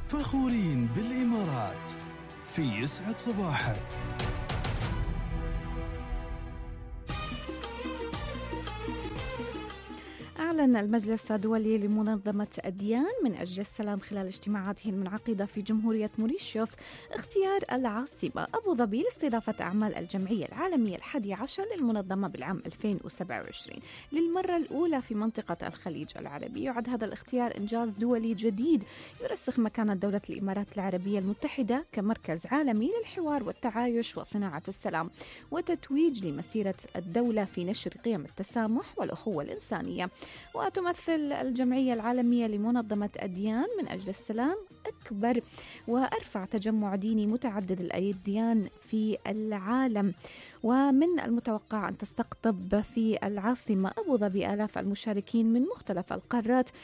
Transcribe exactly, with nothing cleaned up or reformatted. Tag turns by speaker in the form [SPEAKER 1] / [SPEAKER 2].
[SPEAKER 1] فخورين بالإمارات في يسعد صباحك.
[SPEAKER 2] أعلن المجلس الدولي لمنظمة أديان من أجل السلام خلال اجتماعاته المنعقدة في جمهورية موريشيوس اختيار العاصمة أبو ظبي لاستضافة أعمال الجمعية العالمية الحادية عشر للمنظمة بالعام ألفين وسبعة وعشرين للمرة الأولى في منطقة الخليج العربي. يعد هذا الاختيار إنجاز دولي جديد يرسخ مكانة دولة الإمارات العربية المتحدة كمركز عالمي للحوار والتعايش وصناعة السلام، وتتويج لمسيرة الدولة في نشر قيم التسامح والأخوة الإنسانية. وتمثل الجمعية العالمية لمنظمة أديان من أجل السلام أكبر وأرفع تجمع ديني متعدد الأديان في العالم، ومن المتوقع أن تستقطب في العاصمة أبو ظبي آلاف المشاركين من مختلف القارات